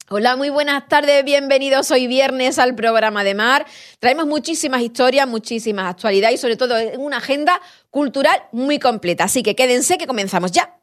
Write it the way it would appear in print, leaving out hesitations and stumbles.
Hola, muy buenas tardes, bienvenidos hoy viernes al programa de Mar. Traemos muchísimas historias, muchísimas actualidades y sobre todo una agenda cultural muy completa. Así que quédense que comenzamos ya.